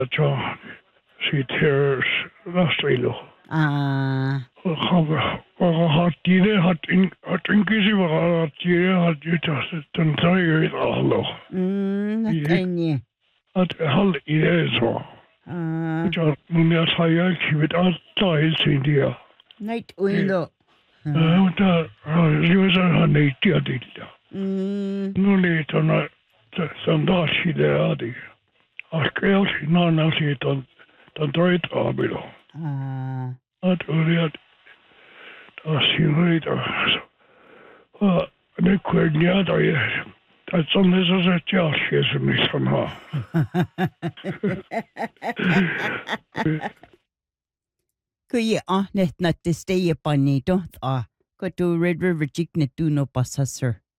John, she tears Australia. Hat jeder hat inklusive hat jeder hat just den tøyer allo. Natanya. At hal idé så. John, mun jeg siger kivet at tøj sin der. Night window. Der jo han ikke det der. Nu lidt under sådan der sig der det. Og skrev sin navn sig den drøjt arbejde. At det der siger det og det kunne jeg der det sådan det så jeg som ikke sådan her. Kuya net det stay up on it don't go to Red River Jig net do no passer.